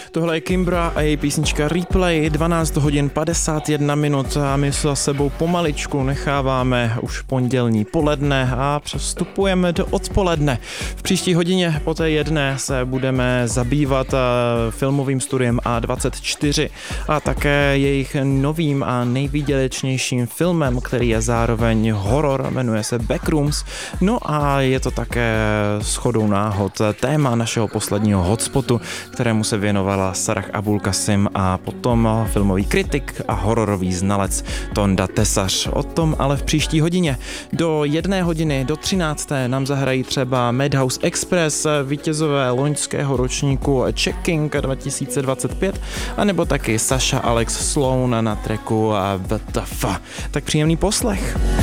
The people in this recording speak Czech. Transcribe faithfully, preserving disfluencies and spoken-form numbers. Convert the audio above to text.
Tohle je Kimbra a její písnička Replay, dvanáct hodin padesát jedna minut a my se za sebou pomaličku necháváme už pondělní poledne a přestupujeme do odpoledne. V příští hodině po té jedné se budeme zabývat filmovým studiem A dvacet čtyři a také jejich novým a nejvýdělečnějším filmem, který je zároveň horor, jmenuje se Backrooms. No a je to také shodou náhod téma našeho posledního hotspotu, kterému se věnovala Sarah Abulkasim a potom filmový kritik a hororový znalec Tonda Tesař. O tom ale v příští hodině. Do jedné hodiny, do třinácté nám zahrají třeba Madhouse Express, vítězové loňského ročníku Checking dva tisíce dvacet pět, anebo taky Sasha Alex Sloan na tracku W T F. Tak příjemný poslech.